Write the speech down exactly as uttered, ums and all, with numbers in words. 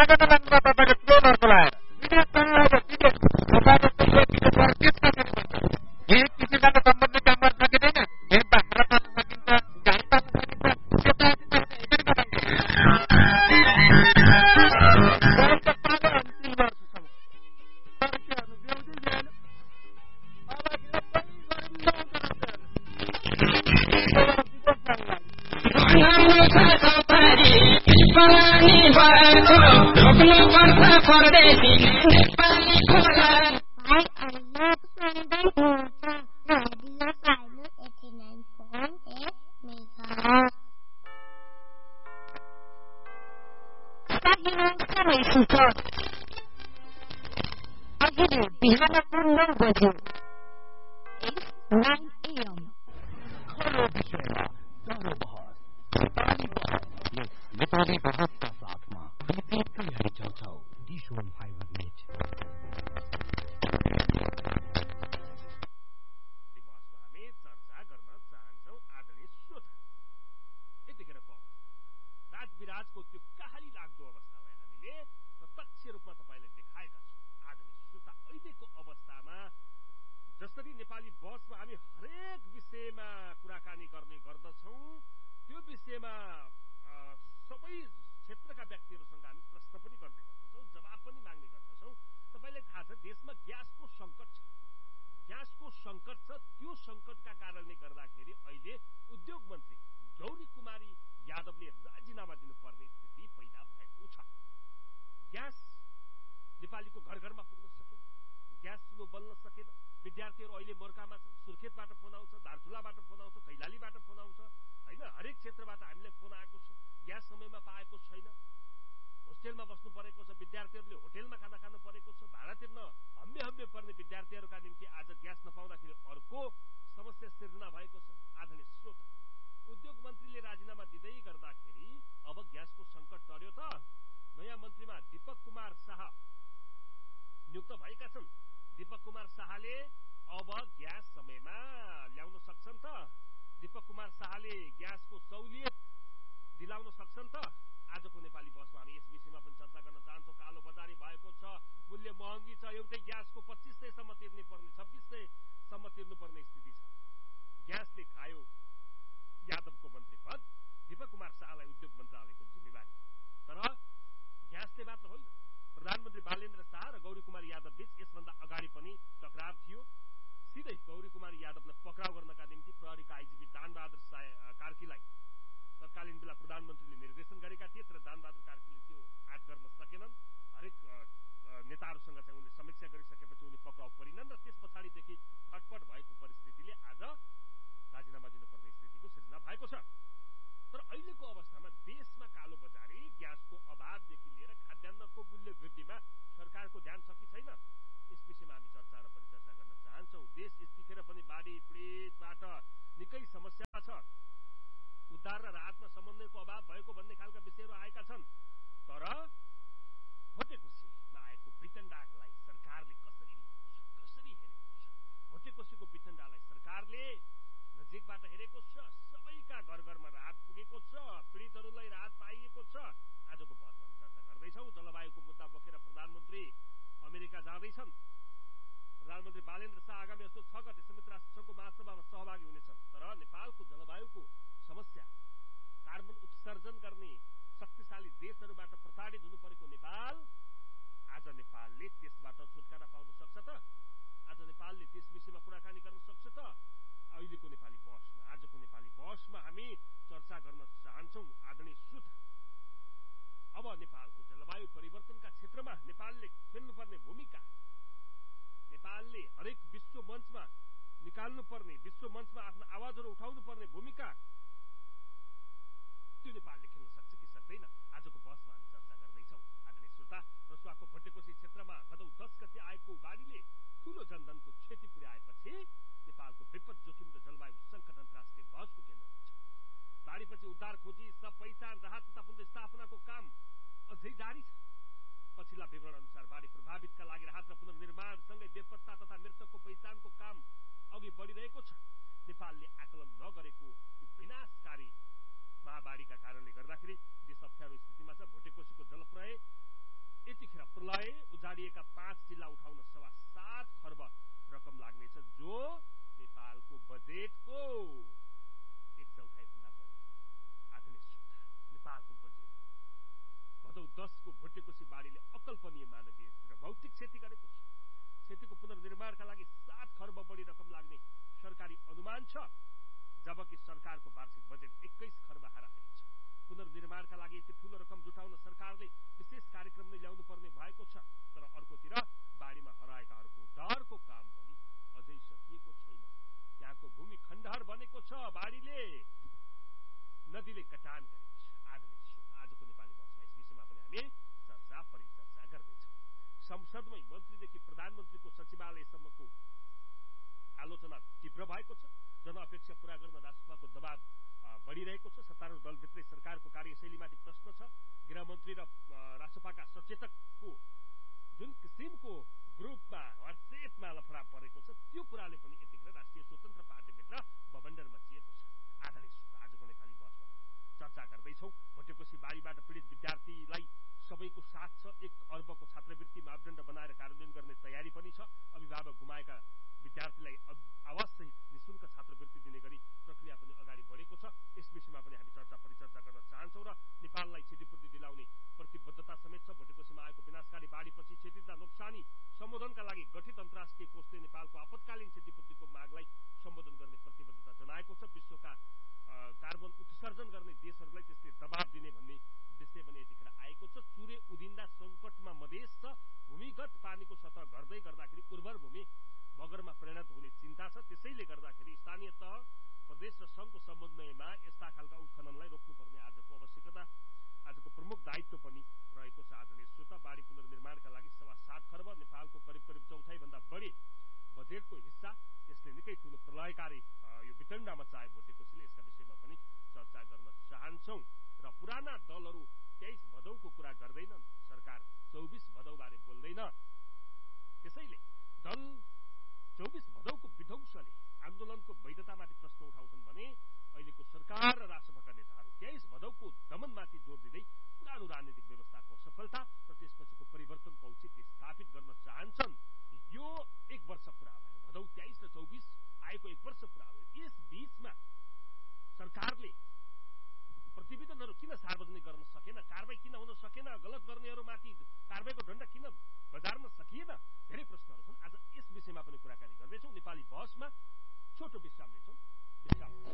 गर्न लाग्नु तपाईँले ड्रोनहरूको लगाएर भिडियो बनाएर भिडियो तपाईँको भिडियो प्रत्यक्ष गर्नुपर्छ। यही कृषिबाट सम्बन्धित काम गर्न सकिँदैन, यही बाख्रा पाल्न सकिन्छ, गाई पाल्न सकिन्छ, त्यो काज यसरी बनाइन्छ। अन्तिम वर्षसम्म पर्खेहरू ब्याउँदै जानु अब यो पनि बिहानको नौ बज्यो नाइन एएम खरो विषयमा चाँडो बहस नेपाली बहस यस नेपाली बहसका साथमा विपरीत तयारी चल्छौ डिसोन फाइबर नेट दिवसमा हामी चर्चा गर्न चाहन्छौँ आदरणीय श्रोता। यतिखेरको अवस्था राजविराजको त्यो कहाली लाग्दो अवस्थालाई हामीले प्रत्यक्ष रूपमा तपाईँले देखाएका छौँ। आदरणीय श्रोता, अहिलेको अवस्थामा जसरी नेपाली बसमा हामी हरेक विषयमा कुराकानी गर्ने गर्दछौँ, त्यो विषयमा सबै क्षेत्रका व्यक्तिहरूसँग हामी प्रश्न पनि गर्ने गर्दछौँ, जवाब पनि माग्ने गर्दछौँ। तपाईँलाई थाहा छ देशमा ग्यासको सङ्कट छ, ग्यासको सङ्कट छ। त्यो सङ्कटका कारणले गर्दाखेरि अहिले उद्योग मन्त्री गौरी कुमारी यादवले राजीनामा दिनुपर्ने स्थिति पैदा भएको छ। ग्यास नेपालीको घर घरमा पुग्न सकेन, ग्यास चुलो बल्न सकेन। विद्यार्थीहरू अहिले मोर्चामा छन्, सुर्खेतबाट फोन आउँछ, दार्चुलाबाट फोन आउँछ, कैलालीबाट फोन आउँछ, होइन हरेक क्षेत्रबाट हामीलाई फोन आएको छ। ग्यास समयमा पाएको छैन, होस्टेलमा बस्नु परेको छ, विद्यार्थीहरूले होटेलमा खाना खानु परेको छ, भाडा तिर्न हम्मे हम्मे पर्ने विद्यार्थीहरूका निम्ति आज ग्यास नपाउँदाखेरि अर्को समस्या सिर्जना भएको छ। आदरणीय श्रोता, उद्योग मन्त्रीले राजीनामा दिँदै गर्दाखेरि अब ग्यासको सङ्कट टर्यो त। नयाँ मन्त्रीमा दीपक कुमार शाह नियुक्त भएका छन्। दीपक कुमार शाहले अब ग्यास समयमा ल्याउन सक्छन् त? दीपक कुमार शाहले ग्यासको सहुलियत दिलाउन सक्छन् त? आजको नेपाली बसमा हामी यस विषयमा पनि चर्चा गर्न चाहन्छौँ। कालो बजारी भएको छ, मूल्य महँगी छ, एउटै ग्यासको पच्चिस सयसम्म तिर्ने पर्ने छब्बिस सयसम्म तिर्नुपर्ने स्थिति छ। ग्यासले खायो यादवको मन्त्री पद, दीपक कुमार शाहलाई उद्योग मन्त्रालयको जिम्मेवारी। तर ग्यासले मात्र होइन, प्रधानमन्त्री बालेन्द्र शाह र गौरी कुमार यादव बीच यसभन्दा अगाडि पनि टकराव थियो। सिधै गौरी कुमार यादवलाई पक्राउ गर्नका निम्ति प्रहरीका आइजिपी दानबहादुर कार्कीलाई तत्कालीन बेला प्रधानमन्त्रीले निर्देशन गरेका थिए, तर दानबहादुर कार्कीले त्यो आँट गर्न सकेनन्। हरेक नेताहरूसँग चाहिँ उनले समीक्षा गरिसकेपछि उनी पक्राउ परिनन् र त्यस पछाडिदेखि छटपट भएको परिस्थितिले आज राजीनामा दिनुपर्ने स्थितिको सिर्जना भएको छ। तर अहिलेको अवस्थामा देशमा कालो बजारी, ग्यासको अभावदेखि लिएर खाद्यान्नको मूल्य वृद्धिमा सरकारको ध्यान छ कि छैन, यस विषयमा हामी चर्चा र परिचर्चा गर्न चाहन्छौँ। देश यतिखेर पनि बाढी पीडितबाट निकै समस्या छ, उद्धार र राहतमा समन्वयको अभाव भएको भन्ने खालका विषयहरू आएका छन्। तर भोटेकोसीमा आएको बिटन्डालाई सरकारले कसरी लिएको छ, कसरी हेरेको छ? भोटेकोसीको बिटन्डालाई सरकारले नजिकबाट हेरेको छ, सबैका घर घरमा राहत पुगेको छ, पीडितहरूलाई राहत पाइएको छ। आजको बहसमा हामी चर्चा गर्दैछौँ। जलवायुको मुद्दा बोकेर प्रधानमन्त्री अमेरिका जाँदैछन्। प्रधानमन्त्री बालेन्द्र शाह आगामी असोज छ गते संयुक्त राष्ट्र सङ्घको महासभामा सहभागी हुनेछन्। तर नेपालको जलवायुको समस्या, कार्बन उत्सर्जन गर्ने शक्तिशाली देशहरूबाट प्रताडित हुनु परेको नेपाल, आज नेपालले त्यसबाट छुटकारा पाउन सक्छ त? आज नेपालले त्यस विषयमा कुराकानी गर्न सक्छ त? अहिलेको नेपाली बहसमा, आजको नेपाली बहसमा हामी चर्चा गर्न चाहन्छौँ। आदरणीय श्रोता, अब नेपालको जलवायु परिवर्तनका क्षेत्रमा नेपालले खेल्नुपर्ने भूमिका, नेपालले हरेक विश्व मञ्चमा निकाल्नुपर्ने, विश्व मञ्चमा आफ्नो आवाजहरू उठाउनु पर्ने भूमिका, त्यो नेपालले खेल्न सक्छ कि सक्दैन? आजको बहसमा हामी चर्चा गर्दैछौँ। आदरणीय श्रोता, रसुवाको भोटेकोसी क्षेत्रमा भदौ दस गते आएको बाढीले ठूलो जनधनको क्षति पुर्याएपछि नेपालको विपद जोखिम र जलवायु सङ्कट अन्तर्राष्ट्रिय बहसको केन्द्रमा छ। बाढीपछि उद्धार खोजी, सब पहिचान, राहत तथा पुनर्स्थापनाको काम अझै जारी छ। पछिल्ला विवरण अनुसार बाढी प्रभावितका लागि राहत र पुनर्निर्माणसँगै बेपत्ता तथा मृतकको पहिचानको काम अघि बढिरहेको छ। नेपालले आकलन नगरेको यो विनाशकारी महाबाढीका कारणले गर्दाखेरि देश अप्ठ्यारो स्थितिमा छ। भोटेकोसीको जलप्रय पारिएका पाँच जिल्ला उठाउन सवा सात खर्ब रकम लाग्नेछ, जो नेपालको बजेटको एक चौथाइ भन्दा बढी। आदरणीय श्रोता, नेपालको बजेट भदौ दसको भोटेकोशी बाढीले अकल्पनीय मानवीय र भौतिक क्षति गरेको छ। क्षतिको पुनर्निर्माणका लागि सात खर्ब बढी रकम लाग्ने सरकारी अनुमान छ, जबकि सरकारको वार्षिक बजेट एक्काइस खर्ब हाराहारी छ। पुनर्निर्माणका लागि यति ठूलो रकम जुटाउन सरकारले विशेष कार्यक्रम नै ल्याउनु पर्ने भएको छ। तर अर्कोतिर बाढीमा हराएकाहरूको उद्धारको काम पनि अझै सकिएको छैन। त्यहाँको भूमि खण्डहर बनेको छ, बाढीले नदीले कटान गरेको छ। आदरणीय श्रोता, आजको नेपाली बहसमा यस विषयमा पनि हामी चर्चा परिचर्चा गर्नेछौँ। संसदमै मन्त्रीदेखि प्रधानमन्त्रीको सचिवालयसम्मको आलोचना तीव्र भएको छ। जनअपेक्षा पूरा गर्न राष्ट्रसभाको दबाव बढ़िरहेको छ। सत्तारूढ दलभित्रै सरकारको कार्यशैलीमाथि प्रश्न छ। गृहमन्त्री र राष्ट्रसभाका सचेतकको जुन किसिमको ग्रुपमा वाट्सएपमा लफडा परेको छ, त्यो कुराले पनि यतिखेर राष्ट्रिय स्वतन्त्र पार्टीभित्र बबन्डर मचिएको छ। आदरणीय श्रोता, आजको नेपाली बहसमा चर्चा गर्दैछौँ। भोटेकोशी बाढीबाट पीडित विद्यार्थीलाई सबैको साथ छ। एक अर्बको छात्रवृत्ति मापदण्ड बनाएर कार्यान्वयन गर्ने तयारी पनि छ। अभिभावक गुमाएका विद्यार्थीलाई आवाससहित निशुल्क छात्रवृत्ति दिने गरी प्रक्रिया पनि अगाडि बढेको छ। यस विषयमा पनि हामी चर्चा परिचर्चा गर्न चाहन्छौँ र नेपाललाई क्षतिपूर्ति दिलाउने प्रतिबद्धता समेत छ। भोटेकोशीमा आएको विनाशकारी बाढीपछि क्षतिका नोक्सानी सम्बोधनका लागि गठित अन्तर्राष्ट्रिय कोषले नेपालको आपतकालीन क्षतिपूर्तिको मागलाई सम्बोधन गर्ने प्रतिबद्धता जनाएको छ। विश्वका कार्बन उत्सर्जन गर्ने देशहरूलाई त्यसले दबाब दिने भन्ने विषय पनि यतिखेर आएको छ। चुरे उदिन्दा सङ्कटमा मधेस छ। भूमिगत पानीको सतह घट्दै गर्दाखेरि उर्वर भूमि बगरमा परिणत हुने चिन्ता छ। त्यसैले गर्दाखेरि स्थानीय तह, प्रदेश र संघको समन्वयमा यस्ता खालका उत्खननलाई रोक्नुपर्ने आजको आवश्यकता, आजको प्रमुख दायित्व पनि रहेको छ। आदरणीय श्रोता, बाढी पुनर्निर्माणका लागि सवा सात खर्ब नेपालको करिब करिब चौथाइ भन्दा बढी बजेटको हिस्सा, यसले निकै ठूलो प्रलयकारी यो वितण्डा मचाए भोटेकोशीले। यसका विषयमा पनि चर्चा गर्न चाहन्छौँ। र पुराना दलहरू तेइस भदौको कुरा गर्दैनन्, सरकार चौबिस भदौबारे बोल्दैन। त्यसैले दल चौबिस भदौको विध्वंसले आन्दोलनको वैधतामाथि प्रश्न उठाउँछन् भने अहिलेको सरकार र राष्ट्रपतिका नेताहरू तेइस भदौको दमनमाथि जोड दिँदै पुरानो राजनीतिक व्यवस्थाको असफलता र त्यसपछिको परिवर्तनको औचित्य स्थापित गर्न चाहन्छन्। यो एक वर्ष पुरा भयो, भदौ तेइस र चौबिस आएको एक वर्ष पुरा भयो। यस बीचमा सरकारले प्रतिवेदनहरू किन सार्वजनिक गर्न सकेन, कारवाही किन हुन सकेन, गलत गर्नेहरूमाथि कारवाहीको दण्ड किन बजार्न सकिएन, धेरै प्रश्नहरू छन्। आज यस विषयमा पनि कुराकानी गर्दैछौँ। नेपाली बहसमा छोटो विश्राम लिन्छौँ। विश्राम